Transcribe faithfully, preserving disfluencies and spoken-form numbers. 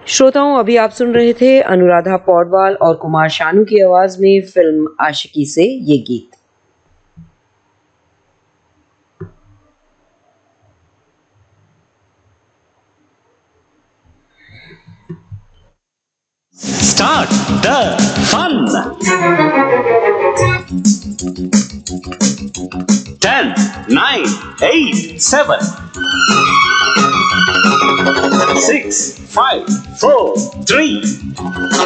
श्रोताओं, अभी आप सुन रहे थे अनुराधा पौडवाल और कुमार शानू की आवाज में फिल्म आशिकी से ये गीत। Start the fun. Ten, nine, eight, seven, six, five, four, three.